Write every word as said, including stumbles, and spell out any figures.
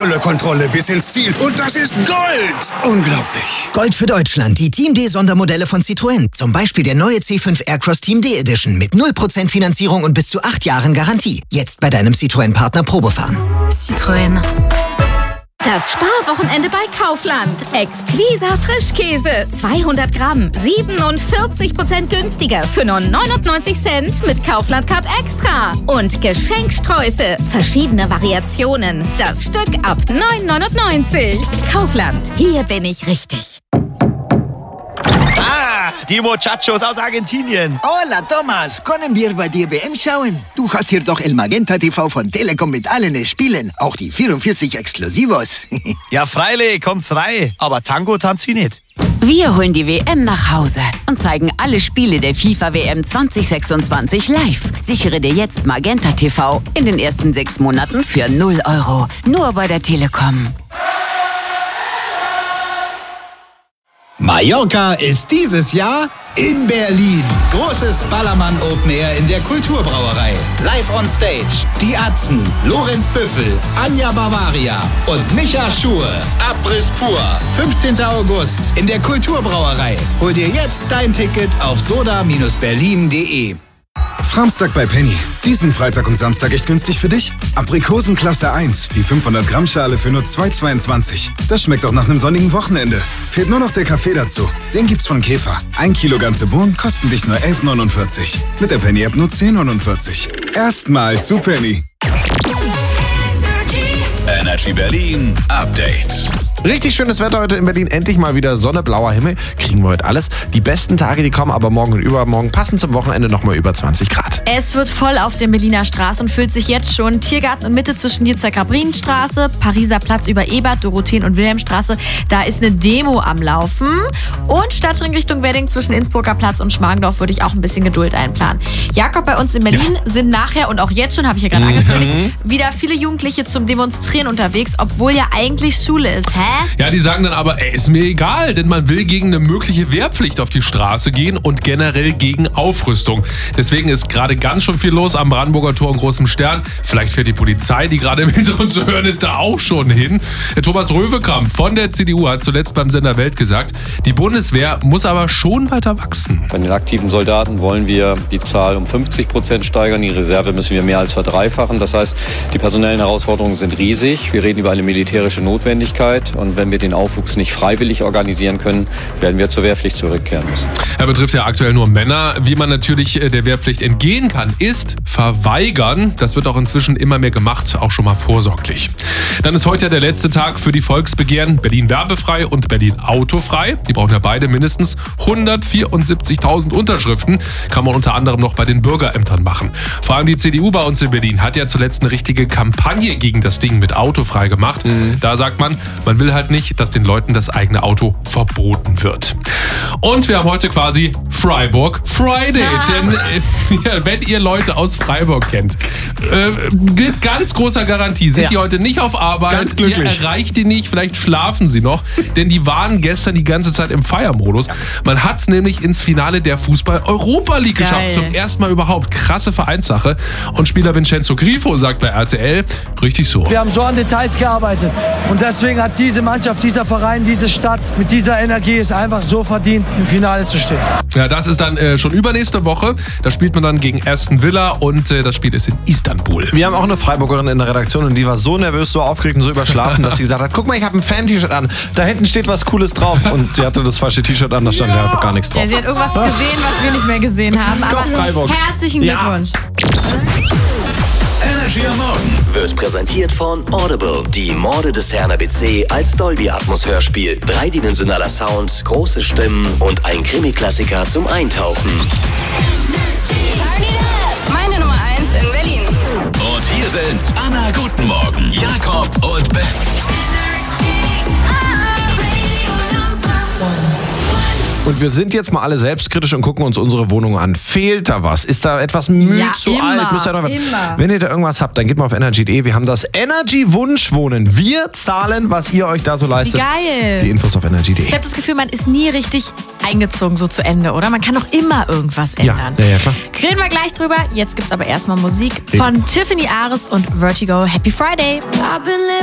Volle Kontrolle bis ins Ziel. Und das ist Gold! Unglaublich. Gold für Deutschland. Die Team D-Sondermodelle von Citroën. Zum Beispiel der neue C fünf Aircross Team D Edition mit null Prozent Finanzierung und bis zu acht Jahren Garantie. Jetzt bei deinem Citroën-Partner Probefahren. Citroën. Das Sparwochenende bei Kaufland. Exquisa Frischkäse. zweihundert Gramm. siebenundvierzig Prozent günstiger für nur neunundneunzig Cent mit Kaufland Card Extra. Und Geschenksträuße. Verschiedene Variationen. Das Stück ab neun neunundneunzig. Kaufland. Hier bin ich richtig. Ah, die Muchachos aus Argentinien. Hola, Thomas. Können wir bei dir W M schauen? Du hast hier doch El Magenta T V von Telekom mit allen Spielen. Auch die vierundvierzig Exklusivos. Ja, freilich, kommt's rein. Aber Tango tanzt sie nicht. Wir holen die W M nach Hause und zeigen alle Spiele der FIFA W M zwanzig sechsundzwanzig live. Sichere dir jetzt Magenta T V in den ersten sechs Monaten für null Euro. Nur bei der Telekom. Mallorca ist dieses Jahr in Berlin. Großes Ballermann Open Air in der Kulturbrauerei. Live on Stage. Die Atzen, Lorenz Büffel, Anja Bavaria und Micha Schur. Abriss pur. fünfzehnten August in der Kulturbrauerei. Hol dir jetzt dein Ticket auf soda Bindestrich berlin punkt de. Framstag bei Penny. Diesen Freitag und Samstag echt günstig für dich? Aprikosen Klasse eins, die fünfhundert Gramm Schale für nur zwei zweiundzwanzig. Das schmeckt auch nach einem sonnigen Wochenende. Fehlt nur noch der Kaffee dazu. Den gibt's von Käfer. Ein Kilo ganze Bohnen kosten dich nur elf neunundvierzig. Mit der Penny-App nur zehn neunundvierzig. Erstmal zu Penny. Energy Berlin Update. Richtig schönes Wetter heute in Berlin. Endlich mal wieder Sonne, blauer Himmel. Kriegen wir heute alles. Die besten Tage, die kommen aber morgen und übermorgen. Passend zum Wochenende nochmal über zwanzig Grad. Es wird voll auf den Berliner Straßen und füllt sich jetzt schon. Tiergarten und Mitte zwischen Nizza-Kabrinenstraße, Pariser Platz über Ebert, Dorotheen und Wilhelmstraße. Da ist eine Demo am Laufen. Und Stadtring Richtung Wedding zwischen Innsbrucker Platz und Schmargendorf würde ich auch ein bisschen Geduld einplanen. Jakob, bei uns in Berlin ja. sind nachher und auch jetzt schon, habe ich ja gerade mhm. angekündigt, wieder viele Jugendliche zum Demonstrieren unterwegs, obwohl ja eigentlich Schule ist. Hä? Ja, die sagen dann aber, ey, ist mir egal, denn man will gegen eine mögliche Wehrpflicht auf die Straße gehen und generell gegen Aufrüstung. Deswegen ist gerade ganz schön viel los am Brandenburger Tor und Großem Stern. Vielleicht fährt die Polizei, die gerade im Hintergrund zu hören ist, da auch schon hin. Der Thomas Röwekamp von der C D U hat zuletzt beim Sender Welt gesagt, die Bundeswehr muss aber schon weiter wachsen. Bei den aktiven Soldaten wollen wir die Zahl um fünfzig Prozent steigern. Die Reserve müssen wir mehr als verdreifachen. Das heißt, die personellen Herausforderungen sind riesig. Wir reden über eine militärische Notwendigkeit. Und wenn wir den Aufwuchs nicht freiwillig organisieren können, werden wir zur Wehrpflicht zurückkehren müssen. Er betrifft ja aktuell nur Männer. Wie man natürlich der Wehrpflicht entgehen kann, ist verweigern. Das wird auch inzwischen immer mehr gemacht, auch schon mal vorsorglich. Dann ist heute ja der letzte Tag für die Volksbegehren Berlin werbefrei und Berlin autofrei. Die brauchen ja beide mindestens hundertvierundsiebzigtausend Unterschriften. Kann man unter anderem noch bei den Bürgerämtern machen. Vor allem die C D U bei uns in Berlin hat ja zuletzt eine richtige Kampagne gegen das Ding mit autofrei gemacht. Mhm. Da sagt man, man will halt nicht, dass den Leuten das eigene Auto verboten wird. Und wir haben heute quasi Freiburg Friday. Ah. Denn äh, ja, wenn ihr Leute aus Freiburg kennt, äh, mit ganz großer Garantie sind ja. die heute nicht auf Arbeit. Ganz glücklich. Ihr erreicht die nicht, vielleicht schlafen sie noch. Denn die waren gestern die ganze Zeit im Feiermodus. Man hat es nämlich ins Finale der Fußball-Europa League Geil. geschafft. Zum ersten Mal überhaupt. Krasse Vereinssache. Und Spieler Vincenzo Grifo sagt bei R T L, richtig so. Wir haben so an Details gearbeitet. Und deswegen hat diese Mannschaft, dieser Verein, diese Stadt mit dieser Energie es einfach so verdient, im Finale zu stehen. Ja, das ist dann äh, schon übernächste Woche. Da spielt man dann gegen Aston Villa und äh, das Spiel ist in Istanbul. Wir haben auch eine Freiburgerin in der Redaktion und die war so nervös, so aufgeregt und so überschlafen, dass sie gesagt hat, guck mal, ich habe ein Fan-T-Shirt an. Da hinten steht was Cooles drauf. Und sie hatte das falsche T-Shirt an, da stand ja gar nichts drauf. Ja, sie hat irgendwas gesehen, was wir nicht mehr gesehen haben. Aber Freiburg. Herzlichen Glückwunsch. Ja. Energy am Morgen wird präsentiert von Audible. Die Morde des Herrn A B C als Dolby-Atmos-Hörspiel. Dreidimensionaler Sound, große Stimmen und ein Krimi-Klassiker zum Eintauchen. Meine Nummer eins in Berlin. Und hier sind Anna Guten Morgen, Jakob und Ben. Und wir sind jetzt mal alle selbstkritisch und gucken uns unsere Wohnung an. Fehlt da was? Ist da etwas müde, ja, zu immer, alt? Müsst ihr noch was? Immer. Wenn ihr da irgendwas habt, dann geht mal auf energy punkt de. Wir haben das Energy-Wunschwohnen. Wir zahlen, was ihr euch da so leistet. Wie geil. Die Infos auf energy punkt de. Ich habe das Gefühl, man ist nie richtig eingezogen so zu Ende, oder? Man kann doch immer irgendwas ändern. Ja, ja, ja klar. Reden wir gleich drüber. Jetzt gibt's aber erstmal Musik von Tiffany Ares und Vertigo. Happy Friday.